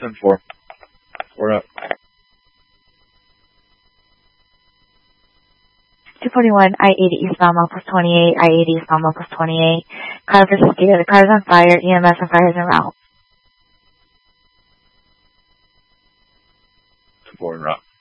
10-4. We're up. 241, I-80 eastbound, plus 28, I-80 eastbound, plus 28. Car versus Deer, the car is on fire, EMS and fire is en route. 10-4 en route.